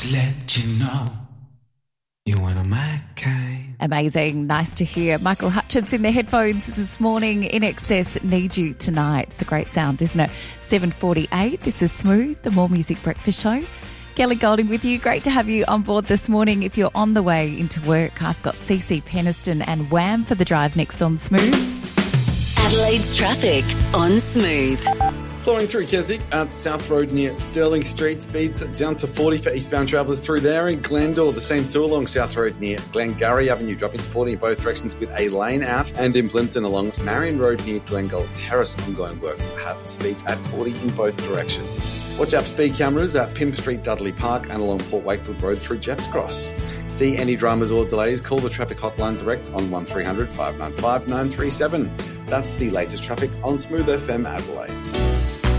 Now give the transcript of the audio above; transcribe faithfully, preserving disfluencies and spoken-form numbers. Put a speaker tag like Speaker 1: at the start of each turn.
Speaker 1: to let you know you're one of my kind.
Speaker 2: Amazing. Nice to hear. Michael Hutchence in the headphones this morning. In Excess, Need You Tonight. It's a great sound, isn't it? seven forty-eight. This is Smooth, the More Music Breakfast Show. Kelly Golding with you. Great to have you on board this morning. If you're on the way into work, I've got Cece Peniston and Wham for the drive next on Smooth.
Speaker 3: Adelaide's traffic on Smooth.
Speaker 4: Flowing through Keswick at South Road near Stirling Street. Speeds down to forty for eastbound travellers through there. In Glendale, the same too along South Road near Glengarry Avenue, dropping to forty in both directions with a lane out. And in Plimpton along Marion Road near Glengall Terrace, ongoing works have speeds at forty in both directions. Watch out for speed cameras at Pimp Street, Dudley Park and along Port Wakefield Road through Jepps Cross. See any dramas or delays, call the traffic hotline direct on one three hundred, five nine five, nine three seven. That's the latest traffic on Smooth F M Adelaide.